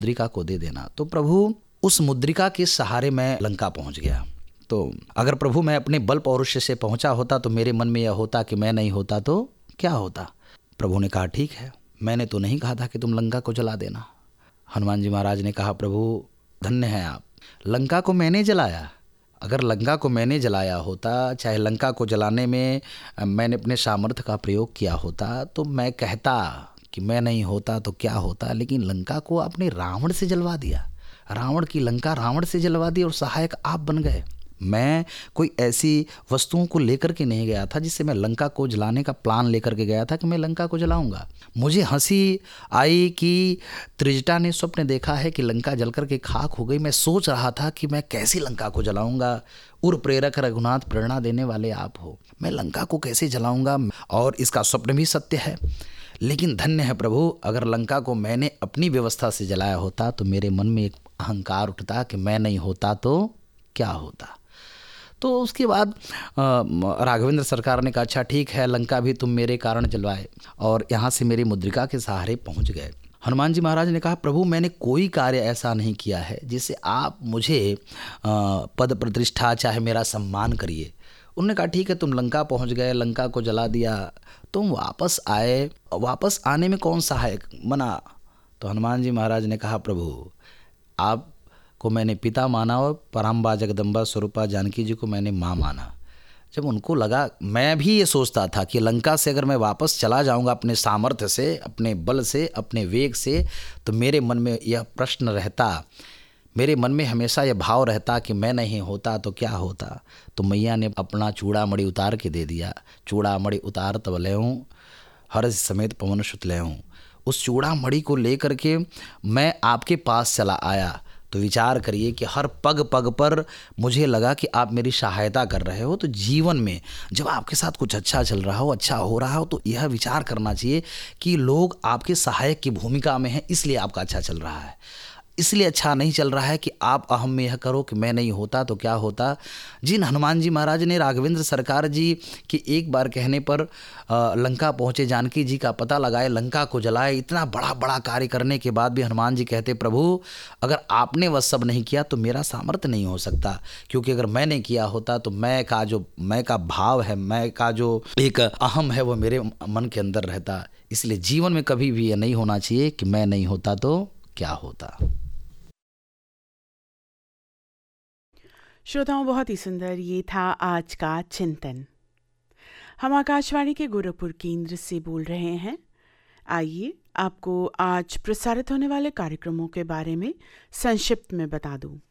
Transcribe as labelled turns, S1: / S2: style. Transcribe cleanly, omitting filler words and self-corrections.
S1: मुद्रिका को दे देना। तो प्रभु उस मुद्रिका के सहारे मैं लंका पहुंच गया। तो अगर प्रभु मैं अपने बल पौरुष से पहुंचा होता तो मेरे मन में यह होता कि मैं नहीं होता तो क्या होता। प्रभु ने कहा ठीक है, मैंने तो नहीं कहा था कि तुम लंका को जला देना। हनुमान जी महाराज ने कहा प्रभु धन्य है आप, लंका को मैंने जलाया। अगर लंका को मैंने जलाया होता, चाहे लंका को जलाने में मैंने अपने सामर्थ्य का प्रयोग किया होता, तो मैं कहता कि मैं नहीं होता तो क्या होता। लेकिन लंका को आपने रावण से जलवा दिया, रावण की लंका रावण से जलवा दी और सहायक आप बन गए। मैं कोई ऐसी वस्तुओं को लेकर के नहीं गया था जिससे मैं लंका को जलाने का प्लान लेकर के गया था कि मैं लंका को जलाऊंगा। मुझे हंसी आई कि त्रिजटा ने स्वप्न देखा है कि लंका जलकर के खाक हो गई। मैं सोच रहा था कि मैं कैसे लंका को जलाऊंगा। उर प्रेरक रघुनाथ, प्रेरणा देने वाले आप हो, मैं लंका को कैसे जलाऊंगा। और इसका स्वप्न भी सत्य है। लेकिन धन्य है प्रभु, अगर लंका को मैंने अपनी व्यवस्था से जलाया होता तो मेरे मन में एक अहंकार उठता कि मैं नहीं होता तो क्या होता। तो उसके बाद राघवेंद्र सरकार ने कहा अच्छा ठीक है, लंका भी तुम मेरे कारण जलवाए और यहाँ से मेरी मुद्रिका के सहारे पहुँच गए। हनुमान जी महाराज ने कहा प्रभु मैंने कोई कार्य ऐसा नहीं किया है जिससे आप मुझे पद प्रतिष्ठा चाहे मेरा सम्मान करिए। उन्होंने कहा ठीक है, तुम लंका पहुँच गए, लंका को जला दिया, तुम वापस आए, वापस आने में कौन सहायक बना। तो हनुमान जी महाराज ने कहा प्रभु आप को मैंने पिता माना और पराम्बा जगदम्बा स्वरूपा जानकी जी को मैंने माँ माना। जब उनको लगा, मैं भी ये सोचता था कि लंका से अगर मैं वापस चला जाऊंगा अपने सामर्थ्य से, अपने बल से, अपने वेग से, तो मेरे मन में यह प्रश्न रहता, मेरे मन में हमेशा यह भाव रहता कि मैं नहीं होता तो क्या होता। तो मैया ने अपना चूड़ामणि उतार के दे दिया। चूड़ामणि उतार तब लेऊँ हर्ष समेत पवन सुत लेऊँ। उस चूड़ामणि को लेकर के मैं आपके पास चला आया। तो विचार करिए कि हर पग पग पर मुझे लगा कि आप मेरी सहायता कर रहे हो। तो जीवन में जब आपके साथ कुछ अच्छा चल रहा हो, अच्छा हो रहा हो, तो यह विचार करना चाहिए कि लोग आपके सहायक की भूमिका में हैं, इसलिए आपका अच्छा चल रहा है। इसलिए अच्छा नहीं चल रहा है कि आप अहम में यह करो कि मैं नहीं होता तो क्या होता। जिन हनुमान जी महाराज ने राघवेंद्र सरकार जी के एक बार कहने पर लंका पहुँचे, जानकी जी का पता लगाए, लंका को जलाए, इतना बड़ा बड़ा कार्य करने के बाद भी हनुमान जी कहते प्रभु अगर आपने वह सब नहीं किया तो मेरा सामर्थ्य नहीं हो सकता। क्योंकि अगर मैंने किया होता तो मैं का भाव है, मैं का जो एक अहम है वो मेरे मन के अंदर रहता। इसलिए जीवन में कभी भी यह नहीं होना चाहिए कि मैं नहीं होता तो क्या होता।
S2: श्रोताओं, बहुत ही सुंदर ये था आज का चिंतन। हम आकाशवाणी के गोरखपुर केंद्र से बोल रहे हैं। आइए आपको आज प्रसारित होने वाले कार्यक्रमों के बारे में संक्षिप्त में बता दूं।